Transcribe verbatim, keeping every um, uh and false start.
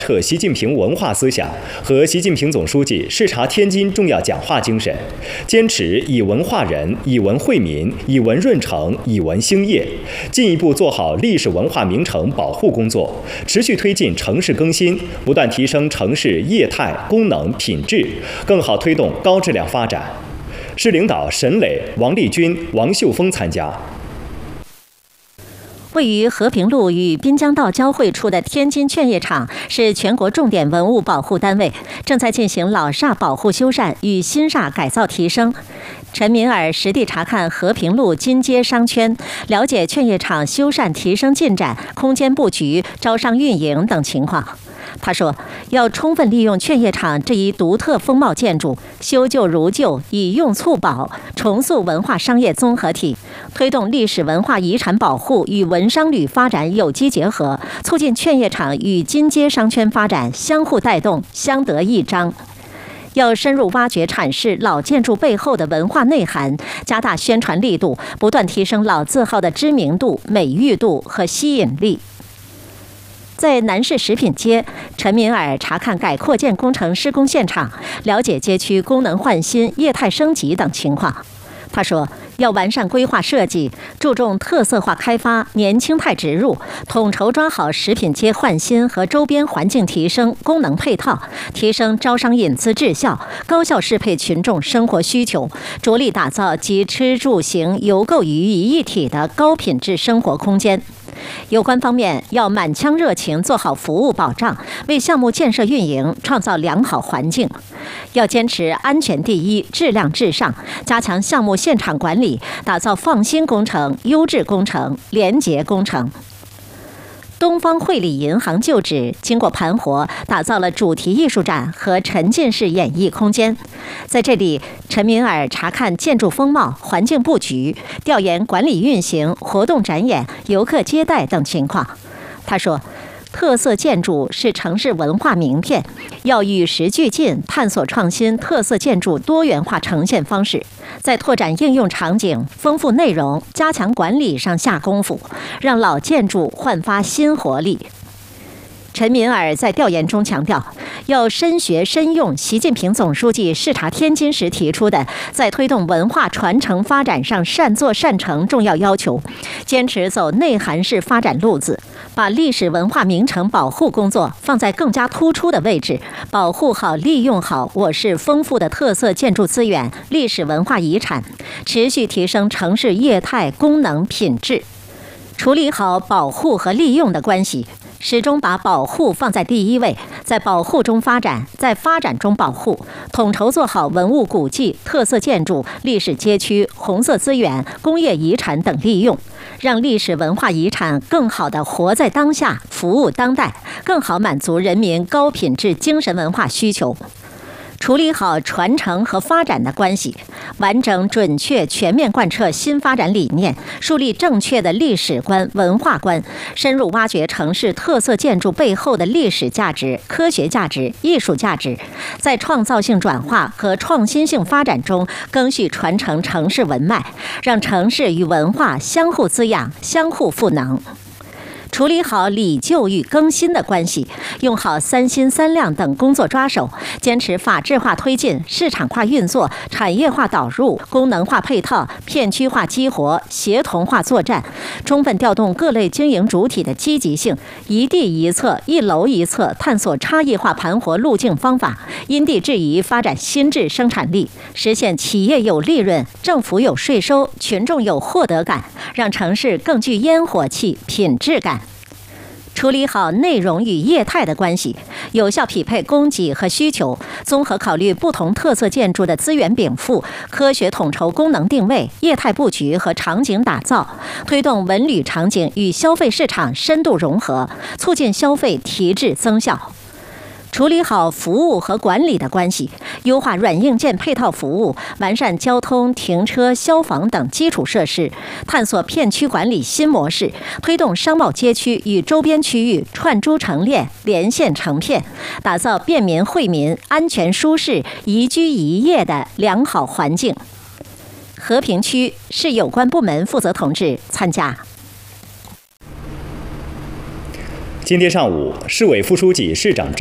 彻习近平文化思想和习近平总书记视察天津重要讲话精神，坚持以文化人、以文惠民、以文润城、以文兴业，进一步做好历史文化名城保护工作，持续推进城市更新，不断提升城市业态、功能、品质，更好推动高质量发展。市领导沈磊、王立军、王秀峰参加。 位于和平路与滨江道交汇处的天津劝业场是全国重点文物保护单位，正在进行老厦保护修缮与新厦改造提升。陈敏尔实地查看和平路金街商圈，了解劝业场修缮提升进展、空间布局、招商运营等情况。他说，要充分利用劝业场这一独特风貌建筑，修旧如旧，以用促保，重塑文化商业综合体，推动历史文化遗产保护与文商旅发展有机结合，促进劝业场与金街商圈发展相互带动、相得益彰。要深入挖掘阐释老建筑背后的文化内涵，加大宣传力度，不断提升老字号的知名度、美誉度和吸引力。在南市食品街，陈敏尔查看改扩建工程施工现场，了解街区功能换新、业态升级等情况。他说，要完善规划设计，注重特色化开发、年轻态植入，统筹抓好食品街换新和周边环境提升、功能配套，提升招商引资质效，高效适配群众生活需求，着力打造集吃住行游购于一一体的高品质生活空间。有关方面要满腔热情做好服务保障，为项目建设运营创造良好环境。要坚持安全第一、质量至上，加强项目现场管理，打造放心工程、优质工程、廉洁工程。东方汇理银行旧址经过盘活，打造了主题艺术展和沉浸式演艺空间。在这里，陈敏尔查看建筑风貌、环境布局，调研管理运行、活动展演、游客接待等情况。他说，特色建筑是城市文化名片，要与时俱进，探索创新特色建筑多元化呈现方式，在拓展应用场景、丰富内容、加强管理上下功夫，让老建筑焕发新活力。陈敏尔在调研中强调，要深学深用习近平总书记视察天津时提出的在推动文化传承发展上善作善成重要要求，坚持走内涵式发展路子，把历史文化名城保护工作放在更加突出的位置，保护好、利用好我市丰富的特色建筑资源、历史文化遗产，持续提升城市业态、功能、品质，处理好保护和利用的关系。始终把保护放在第一位，在保护中发展，在发展中保护，统筹做好文物古迹、特色建筑、历史街区、红色资源、工业遗产等利用，让历史文化遗产更好地活在当下，服务当代，更好满足人民高品质精神文化需求。处理好传承和发展的关系，完整、准确、全面贯彻新发展理念，树立正确的历史观、文化观，深入挖掘城市特色建筑背后的历史价值、科学价值、艺术价值，在创造性转化和创新性发展中更续传承城市文脉，让城市与文化相互滋养、相互赋能。处理好礼旧与更新的关系，用好三新三亮等工作抓手，坚持法治化推进、市场化运作、产业化导入、功能化配套、片区化激活、协同化作战，充分调动各类经营主体的积极性，一地一策、一楼一策，探索差异化盘活路径方法，因地制宜发展新质生产力，实现企业有利润、政府有税收、群众有获得感，让城市更具烟火气、品质感。处理好内容与业态的关系，有效匹配供给和需求，综合考虑不同特色建筑的资源禀赋，科学统筹功能定位、业态布局和场景打造，推动文旅场景与消费市场深度融合，促进消费提质增效。处理好服务和管理的关系，优化软硬件配套服务，完善交通、停车、消防等基础设施，探索片区管理新模式，推动商贸街区与周边区域串珠成链、连线成片，打造便民惠民、安全舒适、宜居宜业的良好环境。和平区市有关部门负责同志参加。 今天上午，市委副书记、市长